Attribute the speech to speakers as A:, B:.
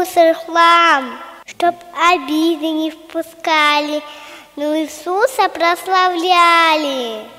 A: мусор, хлам, чтоб обиды не впускали, но Иисуса прославляли.